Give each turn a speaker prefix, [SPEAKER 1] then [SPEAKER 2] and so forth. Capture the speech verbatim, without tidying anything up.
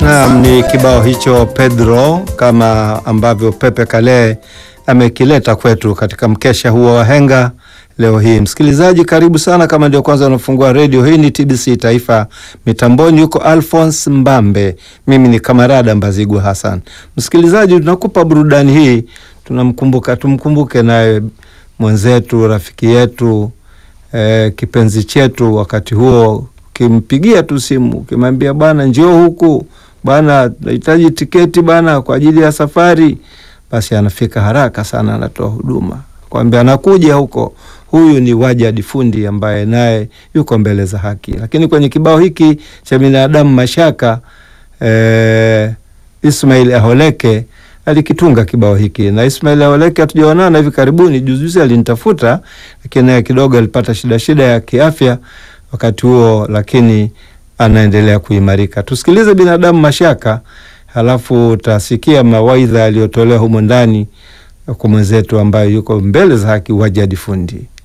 [SPEAKER 1] Naam, ni kibao hicho Pedro, kama ambavyo Pepe Kale amekileta kwetu katika mkesha huo wa henga leo hii. Msikilizaji, karibu sana. Kama ndio kwanza unafungua radio, hii ni T B C Taifa. Mitamboni yuko Alphonse Mbambe, mimi ni Kamarada Mbazigwa Hassan. Msikilizaji, tunakupa burudani hii, tunamkumbuka tumkumbuke naye mwenzetu, rafiki yetu, eh, kipenzi chetu. Wakati huo kimpigia tu simu, kimwambia bana njoo huku bana, nahitaji tiketi bana kwa ajili ya safari, basi anafika haraka sana, anatoa huduma, kwambia anakuja huko. Huyu ni Wajadi Fundi ambaye naye yuko mbele za haki. Lakini kwenye kibao hiki cha binadamu mashaka, eh, Ismail Aholeke alikitunga kibao hiki, na Ismail Aholeke hatujaonana hivi karibuni. Juzi alinitafuta, lakini kidogo alipata shida shida ya kiafya wakati huo, lakini anaendelea kuimarika. Tusikilize binadamu mashaka, halafu utasikia mawaidha aliyotolewa humo ndani kwa mwenzetu ambaye yuko mbele za haki, Wajadi Fundi.